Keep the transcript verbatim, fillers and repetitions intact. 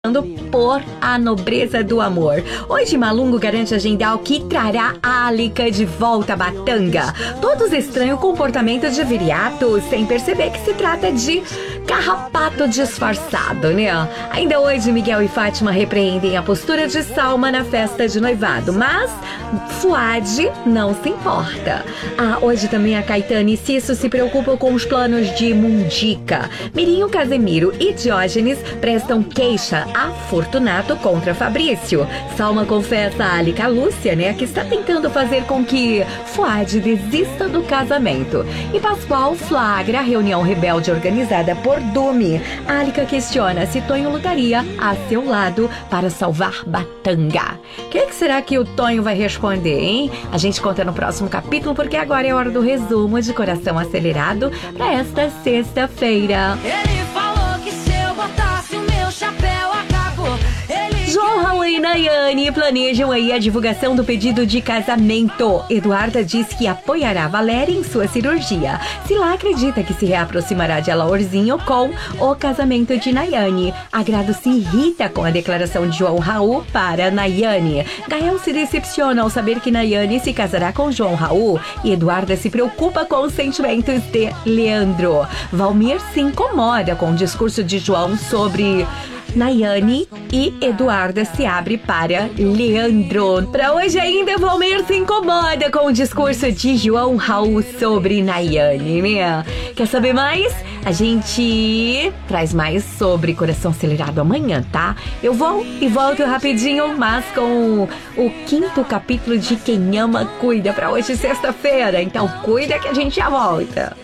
por a nobreza do amor. Hoje Malungo garante agendar o que trará a Alika de volta à Batanga. Todos estranham o comportamento de Viriato, sem perceber que se trata de carrapato disfarçado, né? Ainda hoje Miguel e Fátima repreendem a postura de Salma na festa de noivado, mas Fuad não se importa. Ah, hoje também a Caetano e Cisso se preocupam com os planos de Mundica. Mirinho, Casemiro e Diógenes prestam queixa a Fortunato contra Fabrício. Salma confessa a Alika Lúcia, né, que está tentando fazer com que Fuad desista do casamento. E Pascoal flagra a reunião rebelde organizada por Dumi. Alika questiona se Tonho lutaria a seu lado para salvar Batanga. O que, que será que o Tonho vai responder, hein? A gente conta no próximo capítulo, porque agora é hora do resumo de Coração Acelerado para esta sexta-feira. Ele falou que se eu botasse o meu chapéu acabou. Ele... João Raul e Nayane planejam aí a divulgação do pedido de casamento. Eduarda diz que apoiará Valéria em sua cirurgia. Sila acredita que se reaproximará de Alaorzinho com o casamento de Nayane. Agrado se irrita com a declaração de João Raul para Nayane. Gael se decepciona ao saber que Nayane se casará com João Raul. E Eduarda se preocupa com os sentimentos de Leandro. Valmir se incomoda com o discurso de João sobre Nayane e Eduarda se abre para Leandro. Para hoje ainda, Valmir se incomoda com o discurso de João Raul sobre Nayane, né? Quer saber mais? A gente traz mais sobre Coração Acelerado amanhã, tá? Eu vou e volto rapidinho, mas com o quinto capítulo de Quem Ama Cuida para hoje, sexta-feira. Então cuida que a gente já volta.